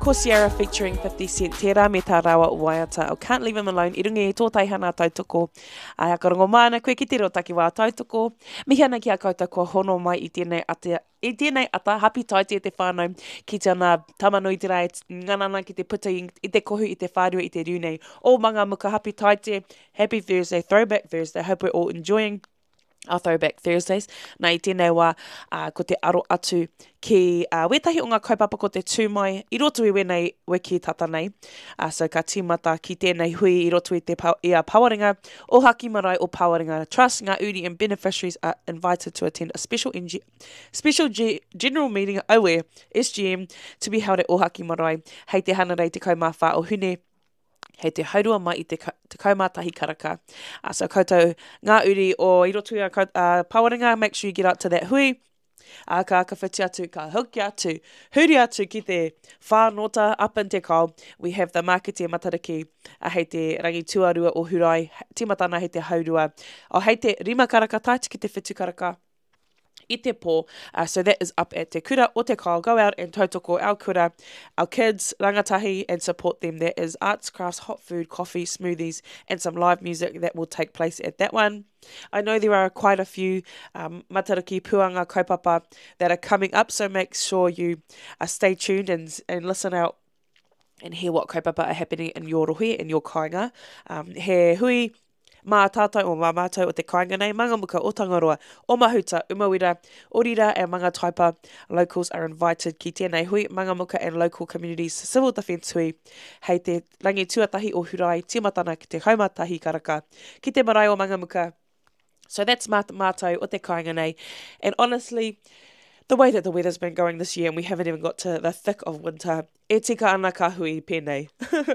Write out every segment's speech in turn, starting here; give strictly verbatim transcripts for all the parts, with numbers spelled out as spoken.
ko Sierra featuring fifty Cent, tērā me tā rawa o Waiata, o Can't Leave Him Alone, i rungi e tō taihana tautoko. Ai a karongo mana, koe ki te reo taki wā tautoko. Mihi ana ki a koutou kua hono mai i tēnei ata, i tēnei ata, happy taiti e te whānau, ki te ana tamanui te rai, nganana ki te puta i, i te kohu, i te whārua, i te runei. O manga muka, happy taiti, happy Thursday, throwback Thursday. Hope we're all enjoying our Throwback Thursdays. Nā i tēnei wā, uh, ko te aro atu ki uh, wetahi o ngā kaupapa ko te tūmai, i roto i wenei wiki tata nei. Uh, so ka tīmata ki tēnei hui i roto i te pau, i a Pawarenga, o Haki Marae o Pawarenga Trust. Ngā uri and beneficiaries are invited to attend a special N G, special G, general meeting, Aue, S G M, to be held at o Haki Marae. Hei te hana rei te kaumawha o hune, hei te haurua mai i te, te kaumātahi karaka. Uh, so koutou ngā uri o i roto i a uh, Pawarenga, make sure you get out to that hui. Uh, ka aka whiti atu, ka huki atu, huri atu ki te whānota up in te kau. We have the Mākete Matariki, uh, hei te rangi tuarua o Hurai, timatana hei te haurua. O hei te rima karaka, taiti ki te whitu karaka. I te pō. Uh, so that is up at Te Kura o Te Kau. Go out and tautoko our kura, our kids, rangatahi, and support them. There is arts, crafts, hot food, coffee, smoothies, and some live music that will take place at that one. I know there are quite a few um, matariki puanga kaupapa that are coming up, so make sure you uh, stay tuned and, and listen out and hear what kaupapa are happening in your rohe, in your kāinga. Um, he hui mā tātou o mā mātou o te kāinga nei, mangamuka o Tangaroa, o Mahuta, Umawira, Orira and Manga Taipa. Locals are invited ki tēnei hui, mangamuka and local communities, civil defence hui, hei te rangi tuatahi o Hurai, timatana ki te haumatahi karaka, ki te marae o mangamuka. So that's mā mātou o te kāinga nei. And honestly, the way that the weather's been going this year, and we haven't even got to the thick of winter, e tika ana ka hui pēnei.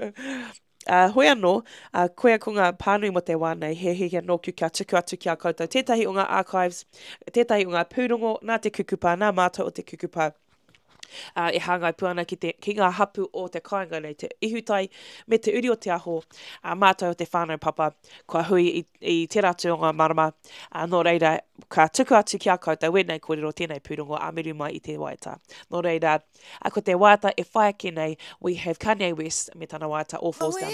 Uh, hoi anō, uh, koea ko ngā pānui mo te wānei, he he anō ki kia tuku atu ki a koutou. Tētahi o ngā archives, tētahi o ngā pūrongo, nā te kukupa, nā mātou o te kukupa. Uh, e hāngai puana ki, te, ki ngā hapu o te kāinga nei, te ihutai me te uri o te aho, uh, mātou o te whānau papa, kua hui i, i te ratu o ngā marama, uh, nō reira, ka tuku atu ki a koutou, wenei kōrero tēnei pūrongo, amiru mai i te waita. Nō reira, a ko te waita e whai ake nei, we have Kanye West, me tana waita, All Falls Down.